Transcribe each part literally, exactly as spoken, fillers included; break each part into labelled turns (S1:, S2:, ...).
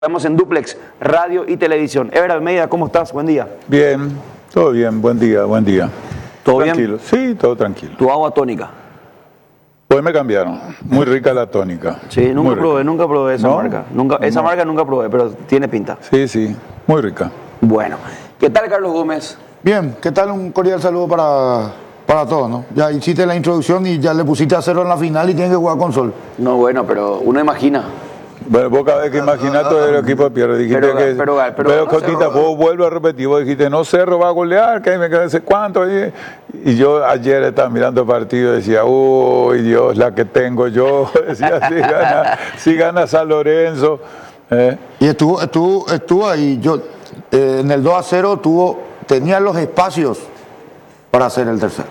S1: Estamos en Duplex, radio y televisión. Ever Almeida, ¿cómo estás? Buen día.
S2: Bien, todo bien, buen día, buen día.
S1: ¿Todo
S2: tranquilo.
S1: bien?
S2: Sí, todo tranquilo.
S1: ¿Tu agua tónica?
S2: Hoy me cambiaron, muy rica la tónica.
S1: Sí, nunca
S2: muy
S1: probé,
S2: rica.
S1: nunca probé esa
S2: ¿No?
S1: marca. Nunca, esa
S2: No.
S1: marca nunca probé, pero tiene pinta.
S2: Sí, sí, muy rica.
S1: Bueno, ¿qué tal Carlos Gómez?
S3: Bien, ¿qué tal? Un cordial saludo para, para todos, ¿no? Ya hiciste la introducción y ya le pusiste a cero en la final y tiene que jugar con Sol.
S1: No, bueno, pero uno imagina.
S2: Bueno, vos cada vez que imaginás todo el equipo pierde. Dijiste
S1: Pero,
S2: que.
S1: pero, pero,
S2: Pero,
S1: pero no
S2: Coquita,
S1: Cerro-
S2: vos vuelvo a repetir. Vos dijiste, no Cerro va a golear, que me quedé sé cuánto. Y, y yo ayer estaba mirando el partido y decía, uy, Dios, la que tengo yo. Decía, si gana, si gana San Lorenzo. Eh,
S3: Y estuvo, estuvo, estuvo ahí. Yo, eh, en el dos a cero tuvo, tenía los espacios para hacer el tercero.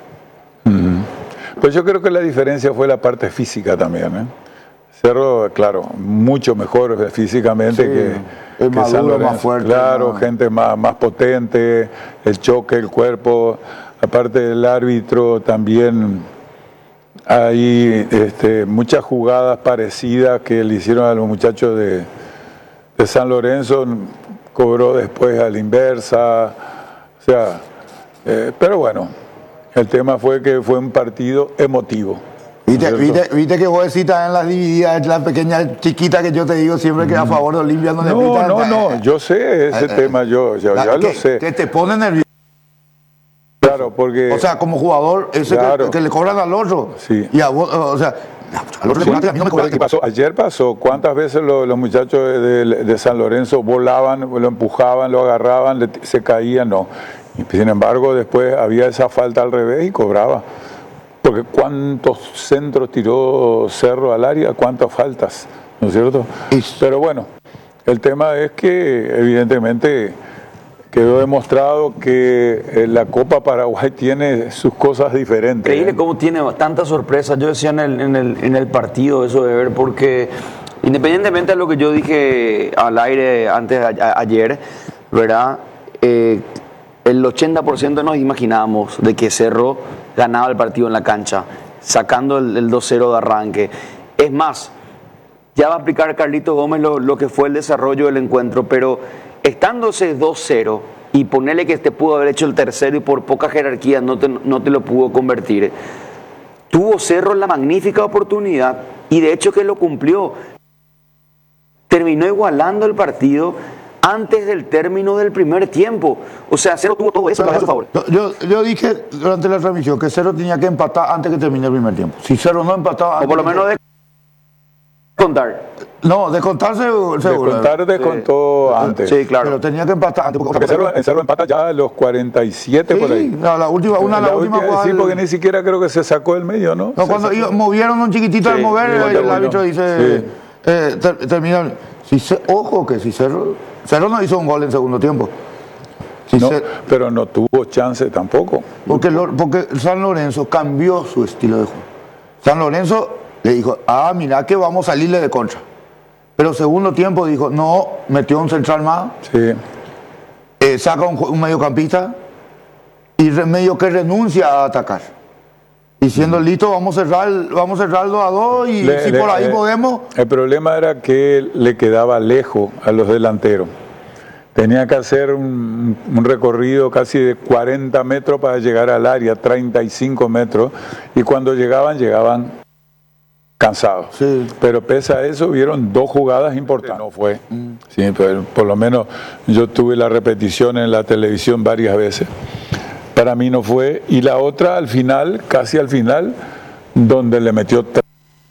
S2: Pues yo creo que la diferencia fue la parte física también. ¿eh? Cerro, claro, mucho mejor físicamente
S3: Sí,
S2: que,
S3: es
S2: que
S3: más
S2: San
S3: duro, más
S2: Lorenzo.
S3: fuerte,
S2: Claro,
S3: más-
S2: gente más, más potente, el choque, el cuerpo. Aparte del árbitro, también hay este, muchas jugadas parecidas que le hicieron a los muchachos de, de San Lorenzo. Cobró después a la inversa. O sea, eh, pero bueno, el tema fue que fue un partido emotivo.
S3: ¿Viste,
S2: ¿Cierto?
S3: viste, viste que vos decís en las divididas, la pequeña chiquita que yo te digo siempre que a favor de Olimpia no le
S2: No,
S3: pitan?
S2: no, no, yo sé ese
S3: Eh, eh,
S2: tema, yo ya,
S3: La-
S2: ya lo
S3: que,
S2: sé.
S3: que te pone nervioso.
S2: Claro, porque
S3: O sea, como jugador, ese
S2: Claro.
S3: que, que le cobran al otro.
S2: Sí.
S3: Y a vos, o sea, al otro le
S2: Sí,
S3: cobran, a mí no me
S2: pero
S3: cobran.
S2: ¿qué pasó? Ayer pasó, ¿cuántas veces lo- los muchachos de, de- de San Lorenzo volaban, lo empujaban, lo agarraban, le- se caían? No. Y, sin embargo, después había esa falta al revés y cobraba. Porque ¿cuántos centros tiró Cerro al área? ¿Cuántas faltas? ¿No es cierto?
S3: Y-
S2: Pero bueno, el tema es que evidentemente quedó demostrado que eh, la Copa Paraguay tiene sus cosas diferentes.
S1: Increíble
S2: ¿eh?
S1: cómo tiene tantas sorpresas. Yo decía en el, en el, en el partido eso de ver, porque independientemente de lo que yo dije al aire antes de a- ayer, ¿verdad? Eh, el ochenta por ciento nos imaginábamos de que Cerro ganaba el partido en la cancha, sacando el, el dos cero de arranque. Es más, ya va a aplicar Carlito Gómez lo, lo que fue el desarrollo del encuentro, pero estándose dos cero y ponerle que este pudo haber hecho el tercero y por poca jerarquía no te, no te lo pudo convertir, tuvo Cerro la magnífica oportunidad y de hecho que lo cumplió. Terminó igualando el partido antes del término del primer tiempo. O sea, Cerro tuvo todo eso a su favor.
S3: Yo, yo, yo dije durante la transmisión que Cerro tenía que empatar antes que termine el primer tiempo. Si Cerro no empataba...
S1: O por lo
S3: antes
S1: menos de contar.
S3: que- No, de contar seguro.
S2: De
S3: seguro.
S2: contar descontó antes.
S1: Sí, claro.
S3: Pero tenía que empatar antes.
S2: Porque Cerro, el Cerro empata ya a los cuarenta y siete por ahí.
S3: Sí, no, la última, una de las
S2: La
S3: últimas
S2: última-
S3: jugadas
S2: sí,
S3: del-
S2: porque ni siquiera creo que se sacó del medio, ¿no?
S3: No,
S2: Se
S3: cuando
S2: sacó.
S3: ellos movieron un chiquitito
S1: Sí,
S3: al mover,
S2: sí,
S3: el, el
S2: bueno.
S3: árbitro dice,
S2: Sí.
S3: eh, ter- termina. Si se- ojo que si Cerro, Cerro no hizo un gol en segundo tiempo. Si
S2: No,
S3: Cer-
S2: pero no tuvo chance tampoco.
S3: porque, Lo- porque San Lorenzo cambió su estilo de juego. San Lorenzo le dijo, ah, mira que vamos a salirle de contra. Pero segundo tiempo dijo, no, metió un central más,
S2: Sí.
S3: eh, saca un, ju- un mediocampista y re- medio que renuncia a atacar. Diciendo, listo, vamos a cerrar, el- vamos a cerrar dos a dos y
S2: Le-
S3: si
S2: le-
S3: por ahí
S2: eh,
S3: podemos...
S2: El problema era que le quedaba lejos a los delanteros. Tenía que hacer un, un recorrido casi de cuarenta metros para llegar al área, treinta y cinco metros, y cuando llegaban, llegaban cansados.
S3: Sí.
S2: Pero pese a eso, vieron dos jugadas importantes. No fue. Sí, pero por lo menos yo tuve la repetición en la televisión varias veces. Para mí no fue. Y la otra al final, casi al final, donde le metió tre-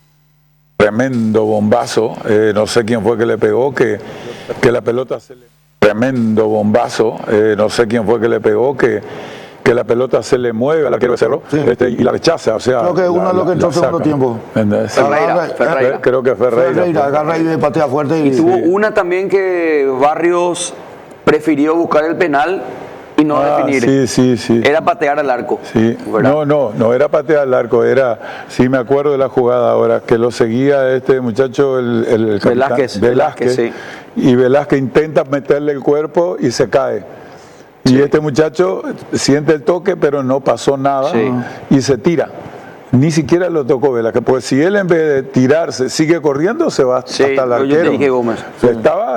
S2: tremendo bombazo, eh, no sé quién fue que le pegó, que, que la pelota se le... Tremendo bombazo, eh, no sé quién fue que le pegó, que, que la pelota se le mueve al arquero de Cerro,
S3: Sí.
S2: este, y la rechaza. O sea,
S3: Creo que uno
S2: la-
S3: es lo que
S2: la-
S3: entró
S2: la
S3: segundo
S2: saca.
S3: tiempo.
S2: ¿Entendés?
S1: Ferreira,
S3: Agarra-
S1: Ferreira.
S2: Creo que Ferreira.
S3: Ferreira agarra y patea fuerte y,
S1: Y tuvo una también que Barrios prefirió buscar el penal y no
S2: Ah,
S1: definir.
S2: sí, sí, sí.
S1: Era patear al arco.
S2: Sí.
S1: ¿verdad?
S2: No, no, no era patear al arco, era, sí me acuerdo de la jugada ahora, que lo seguía este muchacho, el, el, el capitán,
S1: Velázquez,
S2: Velázquez,
S1: Velázquez,
S2: y Velázquez intenta meterle el cuerpo y se cae. Y este muchacho siente el toque, pero no pasó nada
S1: Sí.
S2: y se tira. ni siquiera lo tocó Velázquez, pues si él en vez de tirarse sigue corriendo, se va
S1: Sí,
S2: hasta el
S1: yo- yo te
S2: arquero.
S1: dije Gómez.
S2: Estaba